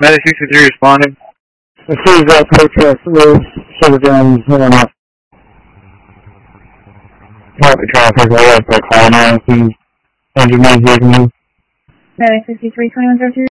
Medic 63 responding. As soon as that protest moves, shut it down, Copy traffic, I like that call now, engine needs vehicle. Medic 63, 2102.